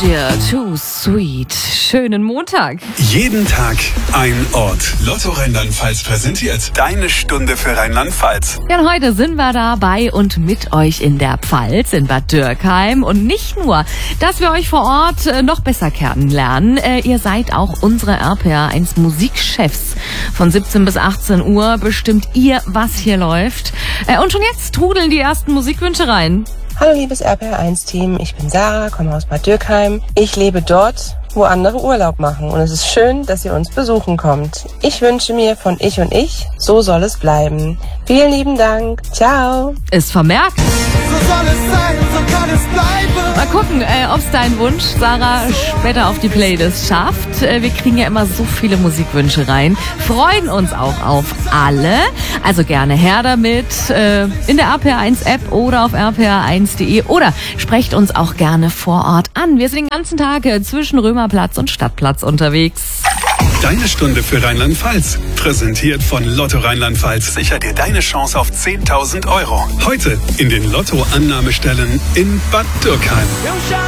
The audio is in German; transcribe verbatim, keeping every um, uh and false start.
Ginger, Too Sweet. Schönen Montag. Jeden Tag ein Ort. Lotto Rheinland-Pfalz präsentiert deine Stunde für Rheinland-Pfalz. Ja, und heute sind wir da bei und mit euch in der Pfalz, in Bad Dürkheim. Und nicht nur, dass wir euch vor Ort äh, noch besser kennenlernen. Äh, ihr seid auch unsere R P R eins Musikchefs. Von siebzehn bis achtzehn Uhr bestimmt ihr, was hier läuft. Äh, und schon jetzt trudeln die ersten Musikwünsche rein. Hallo liebes R P R eins Team, ich bin Sarah, komme aus Bad Dürkheim. Ich lebe dort, wo andere Urlaub machen und es ist schön, dass ihr uns besuchen kommt. Ich wünsche mir von Ich und Ich, so soll es bleiben. Vielen lieben Dank, ciao. Ist vermerkt. So soll es sein, so kann es bleiben. Mal gucken, äh, ob es dein Wunsch, Sarah, später auf die Playlist schafft. Äh, wir kriegen ja immer so viele Musikwünsche rein, freuen uns auch auf alle. Also gerne her damit äh, in der R P R eins App oder auf r p r eins punkt d e oder sprecht uns auch gerne vor Ort an. Wir sind den ganzen Tag äh, zwischen Römerplatz und Stadtplatz unterwegs. Deine Stunde für Rheinland-Pfalz. Präsentiert von Lotto Rheinland-Pfalz. Sicher dir deine Chance auf zehntausend Euro. Heute in den Lotto-Annahmestellen in Bad Dürkheim.